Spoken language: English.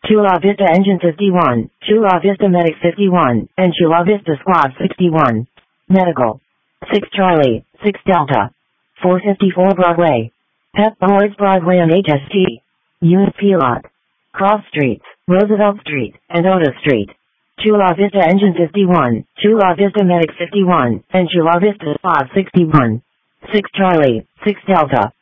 Chula Vista Engine 51, Chula Vista Medic 51, and Chula Vista Squad 61. Medical. 6 Charlie, 6 Delta. 454 Broadway. Pep Boys Broadway and HST. Unit Pilot. Cross Streets, Roosevelt Street, and Otis Street. Chula Vista Engine 51, Chula Vista Medic 51, and Chula Vista Squad 61. 6 Charlie, 6 Delta.